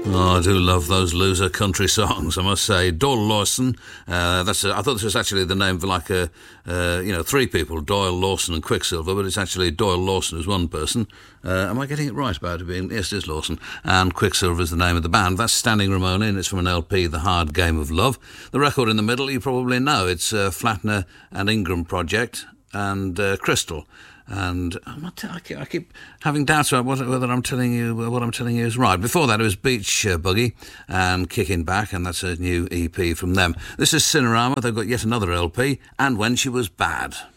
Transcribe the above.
Oh, I do love those loser country songs, I must say. Doyle Lawson, I thought this was actually the name for like three people, Doyle, Lawson and Quicksilver, but it's actually Doyle Lawson as one person. Am I getting it right about it being? Yes, it is Lawson. And Quicksilver is the name of the band. That's Standing Room Only, and it's from an LP, The Hard Game of Love. The record in the middle, you probably know. It's Flatner and Ingram Project and Crystal. And I keep having doubts about whether what I'm telling you is right. Before that, it was Beach Buggy and Kicking Back, and that's a new EP from them. This is Cinerama. They've got yet another LP, And When She Was Bad.